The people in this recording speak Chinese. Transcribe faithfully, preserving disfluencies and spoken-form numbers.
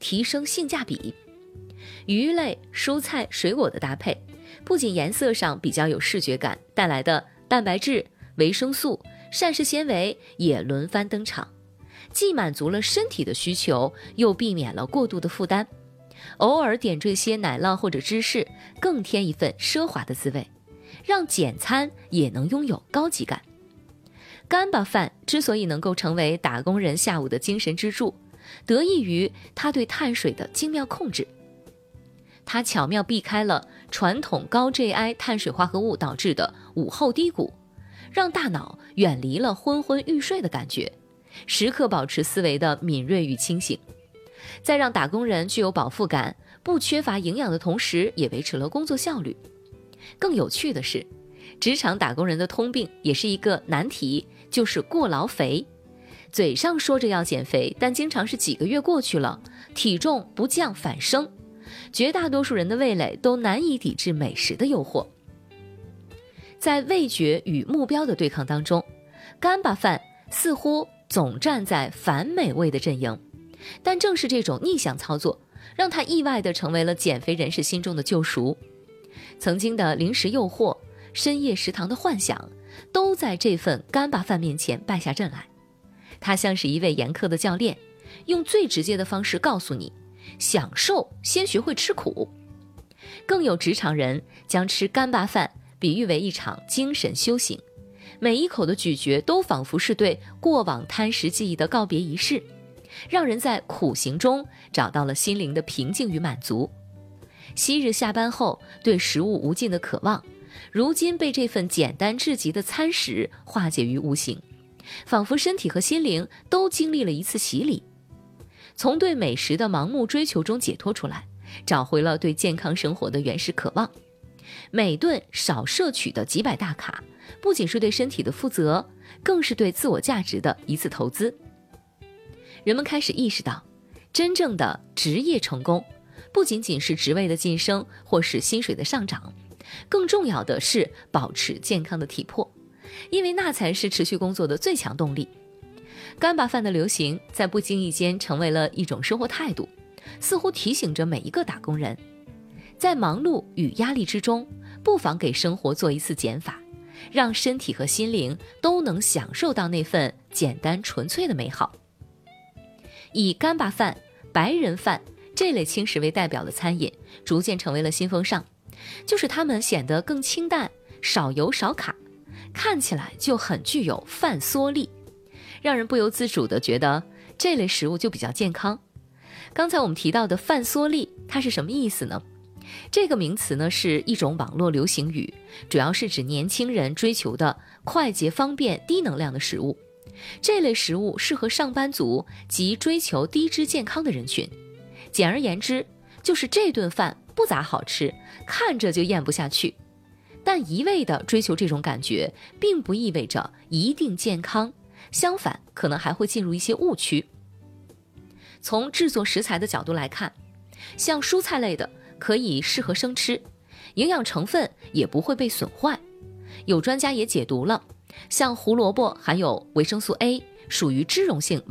提升性价比。鱼类、蔬菜、水果的搭配，不仅颜色上比较有视觉感，带来的蛋白质、维生素、膳食纤维也轮番登场，既满足了身体的需求，又避免了过度的负担。偶尔点缀些奶酪或者芝士，更添一份奢华的滋味，让简餐也能拥有高级感。干巴饭之所以能够成为打工人下午的精神支柱，得益于它对碳水的精妙控制。它巧妙避开了传统高 G I 碳水化合物导致的午后低谷，让大脑远离了昏昏欲睡的感觉，时刻保持思维的敏锐与清醒。在让打工人具有饱腹感、不缺乏营养的同时，也维持了工作效率。更有趣的是，职场打工人的通病也是一个难题，就是过劳肥。嘴上说着要减肥，但经常是几个月过去了，体重不降反升。绝大多数人的味蕾都难以抵制美食的诱惑。在味觉与目标的对抗当中，干巴饭似乎总站在反美味的阵营，但正是这种逆向操作，让它意外地成为了减肥人士心中的救赎。曾经的零食诱惑、深夜食堂的幻想，都在这份干巴饭面前败下阵来。它像是一位严苛的教练，用最直接的方式告诉你，享受先学会吃苦。更有职场人将吃干巴饭比喻为一场精神修行，每一口的咀嚼都仿佛是对过往贪食记忆的告别仪式，让人在苦行中找到了心灵的平静与满足。昔日下班后对食物无尽的渴望，如今被这份简单至极的餐食化解于无形，仿佛身体和心灵都经历了一次洗礼，从对美食的盲目追求中解脱出来，找回了对健康生活的原始渴望。每顿少摄取的几百大卡，不仅是对身体的负责，更是对自我价值的一次投资。人们开始意识到，真正的职业成功，不仅仅是职位的晋升或是薪水的上涨，更重要的是保持健康的体魄，因为那才是持续工作的最强动力。干巴饭的流行在不经意间成为了一种生活态度，似乎提醒着每一个打工人，在忙碌与压力之中，不妨给生活做一次减法，让身体和心灵都能享受到那份简单纯粹的美好。以干巴饭、白人饭这类轻食为代表的餐饮逐渐成为了新风尚，就是它们显得更清淡、少油少卡，看起来就很具有饭缩力，让人不由自主地觉得这类食物就比较健康。刚才我们提到的饭缩力，它是什么意思呢？这个名词呢是一种网络流行语，主要是指年轻人追求的快捷方便低能量的食物。这类食物适合上班族及追求低脂健康的人群。简而言之，就是这顿饭不咋好吃，看着就咽不下去。但一味地追求这种感觉，并不意味着一定健康，相反，可能还会进入一些误区。从制作食材的角度来看，像蔬菜类的可以适合生吃，营养成分也不会被损坏。有专家也解读了，像胡萝卜含有维生素 A， 属于脂溶性